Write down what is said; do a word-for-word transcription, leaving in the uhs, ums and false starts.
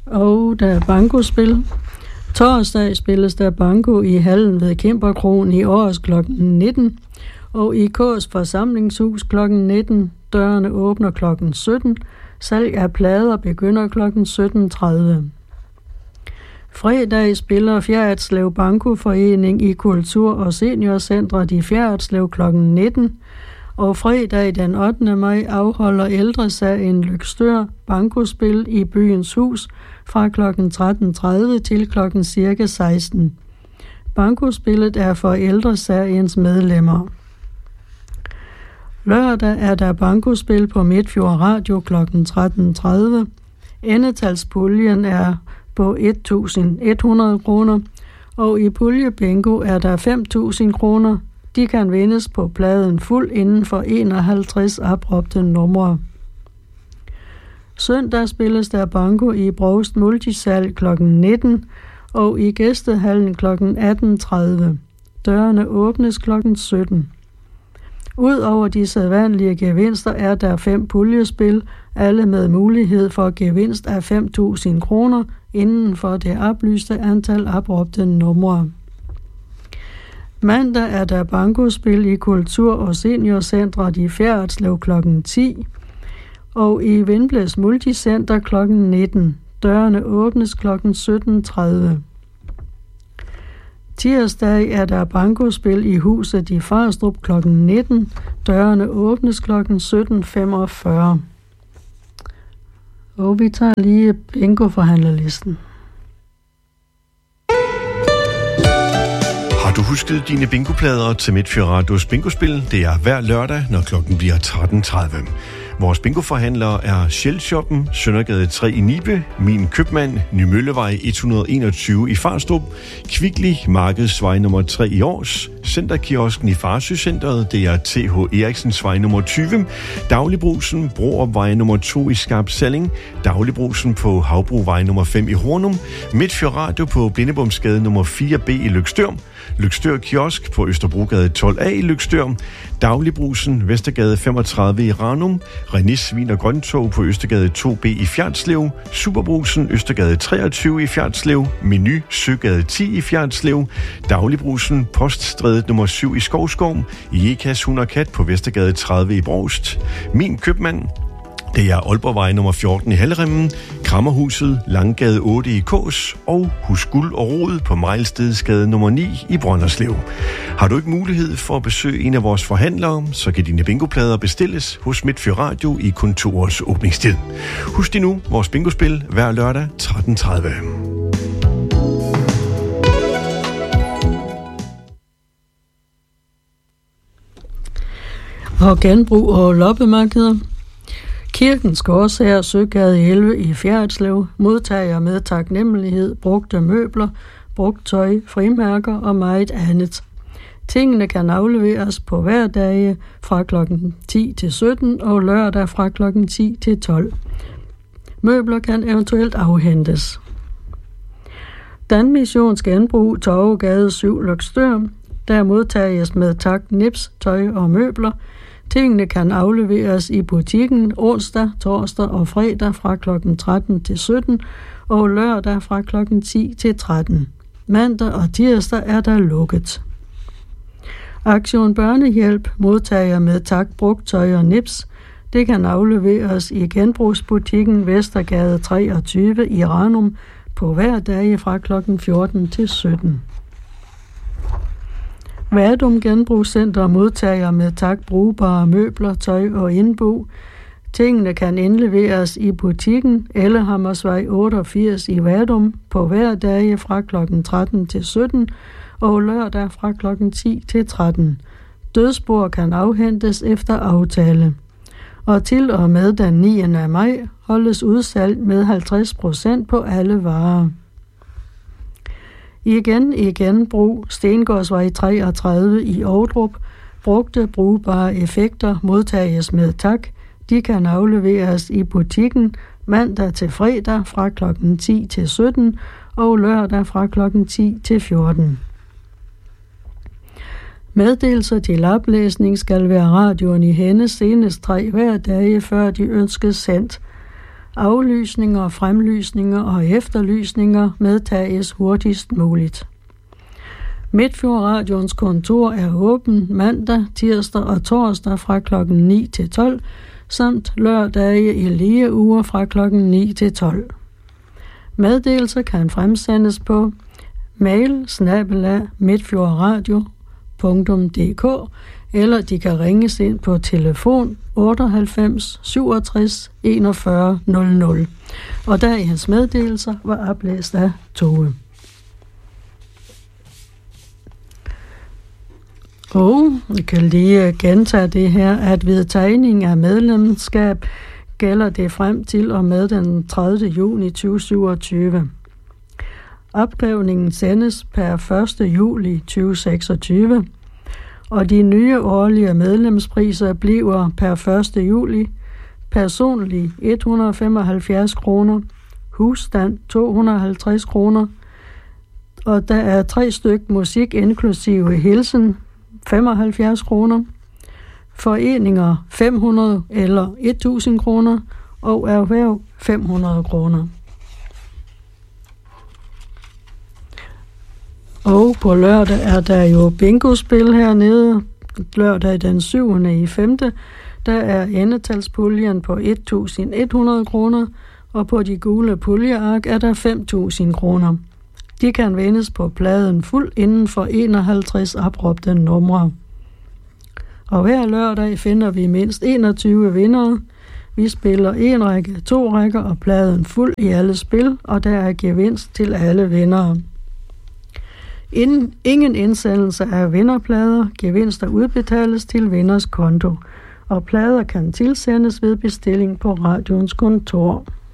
Og der er bankospil. Torsdag spilles der banko i hallen ved Kæmperkroen i Års klokken nitten, og i K's forsamlingshus klokken nitten. Dørene åbner klokken sytten. Salg af plader begynder klokken sytten tredive. Fredag spiller Fjerritslev Bankoforening i Kultur- og Seniorcentret i Fjerritslev klokken nitten, og fredag den ottende maj afholder Ældresagen Løgstør bankospil i Byens Hus fra klokken tretten tredive til klokken cirka seksten. Bankospillet er for Ældresagens medlemmer. Lørdag er der bankospil på Midtfjord Radio klokken tretten tredive. Endetalspuljen er på et tusind et hundrede kroner, og i puljebingo er der fem tusind kroner. De kan vindes på pladen fuld inden for enoghalvtreds opråbte numre. Søndag spilles der banko i Brovst Multisal klokken nitten og i Gæstehallen klokken atten tredive. Dørene åbnes klokken sytten. Udover de sædvanlige gevinster er der fem puljespil, alle med mulighed for gevinst af fem tusind kroner inden for det oplyste antal opråbte numre. Mandag er der bankospil i Kultur- og Seniorcentret i Fjerritslev klokken ti og i Vindblæs Multicenter klokken nitten. Dørene åbnes klokken sytten tredive. Tirsdag er der bankospil i huset i Farstrup klokken nitten. Dørene åbnes klokken sytten femogfyrre. Og vi tager lige bingo-forhandlerlisten. Har du husket dine bingoplader til Midtfjord Radios bingospil? Det er hver lørdag, når klokken bliver tretten tredive. Vores bingoforhandlere er Shell-shoppen, Søndergade tre i Nibe, Min Købmand, Nymøllevej et hundrede og enogtyve i Farstrup, Kvickly, Markedsvej nummer tre i Års, Centerkiosken i Farsøcenteret, det er T H Eriksensvej nummer tyve, Dagligbrusen, Broopvej nummer to i Skarp Salling, Dagligbrusen på Havbruvej nummer fem i Hornum, Midtfjord Radio på Blindebomsgade nummer fire B i Løgstør, Løgstør Kiosk på Østerbrogade tolv A i Løgstør, Dagligbrusen, Vestergade femogtredive i Ranum, Renis Vin og Grøntog på Østergade to B i Fjerritslev, Superbrusen, Østergade treogtyve i Fjerritslev, Menu, Søgade ti i Fjerritslev, Dagligbrusen, Poststrædet nummer syv i Skovskov, Jekas Hund og Kat på Vestergade tredive i Brovst, Min Købmand, det er Aalborgvej nummer fjorten i Halleremmen, Krammerhuset, Langgade otte i Kås og Hus Guld og Rod på Mejlstedsgade nummer ni i Brønderslev. Har du ikke mulighed for at besøge en af vores forhandlere, så kan dine bingoplader bestilles hos Midtfjord Radio i kun to års åbningstid. Husk dig nu vores bingospil hver lørdag tretten tredive. Og genbrug og loppemarkeder. Kirkens Gårdsager, Søgade elleve i Fjerritslev, modtager med taknemmelighed brugte møbler, brugt tøj, frimærker og meget andet. Tingene kan afleveres på hverdage fra klokken ti til sytten og lørdag fra klokken ti til tolv. Møbler kan eventuelt afhentes. Danmissions Genbrug, Torvegade syv, Løgstør. Der modtages med tak nips, tøj og møbler. Tingene kan afleveres i butikken onsdag, torsdag og fredag fra klokken tretten til sytten og lørdag fra klokken ti til tretten. Mandag og tirsdag er der lukket. Aktion Børnehjælp modtager med tak brugt tøj og nips. Det kan afleveres i genbrugsbutikken Vestergade treogtyve i Ranum på hver dag fra klokken fjorten til sytten. Vadum Genbrugscenter modtager med tak brugbare møbler, tøj og indbo. Tingene kan indleveres i butikken Ellehammersvej otteogfirs i Vadum på hver dag fra klokken tretten til sytten og lørdag fra klokken ti til tretten. Dødsbord kan afhentes efter aftale. Og til og med den niende maj holdes udsalg med halvtreds procent på alle varer. Igen i genbrug, Stengårdsvej treogtredive i Ovdrup. Brugte brugbare effekter modtages med tak. De kan afleveres i butikken mandag til fredag fra klokken ti til sytten og lørdag fra klokken ti til fjorten. Meddelelser til oplæsning skal være radioen i hænde senest tre hver dag, før de ønskes sendt. Aflysninger, fremlysninger og efterlysninger medtages hurtigst muligt. Midtfjord Radions kontor er åben mandag, tirsdag og torsdag fra klokken ni til tolv, samt lørdage i lige uger fra klokken ni til tolv. Meddelelser kan fremsendes på mail snabel-a midtfjordradio punktum d k eller de kan ringes ind på telefon otteoghalvfems syvogtres enogfyrre nul nul. Og dagens meddelelser var oplæst af Tove. Og jeg kan lige gentage det her, at ved tegning af medlemskab gælder det frem til og med den tredivte juni tyve syvogtyve. Opkrævningen sendes per første juli tyve seksogtyve, og de nye årlige medlemspriser bliver per første juli personlig et hundrede og femoghalvfjerds kroner, husstand to hundrede og halvtreds kroner, og der er tre styk musik inklusive hilsen femoghalvfjerds kroner, foreninger fem hundrede eller tusind kroner og erhverv fem hundrede kroner. Og på lørdag er der jo bingospil hernede. Lørdag den syvende i femte Der er endetalspuljen på et tusind et hundrede kroner, og på de gule puljeark er der fem tusind kroner. De kan vindes på pladen fuld inden for enoghalvtreds opråbte numre. Og hver lørdag finder vi mindst enogtyve vindere. Vi spiller en række, to rækker og pladen fuld i alle spil, og der er gevinst til alle vindere. Inden, ingen indsendelse af vinderplader, gevinster udbetales til vinders konto, og plader kan tilsendes ved bestilling på radioens kontor.